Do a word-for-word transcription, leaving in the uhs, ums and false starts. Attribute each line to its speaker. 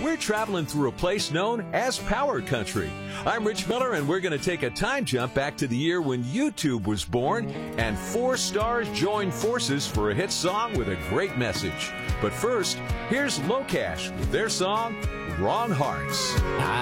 Speaker 1: we're traveling through a place known as Power Country. I'm Rich Miller, and we're going to take a time jump back to the year when YouTube was born, and four stars joined forces for a hit song with a great message. But first, here's Locash with their song, Wrong Hearts.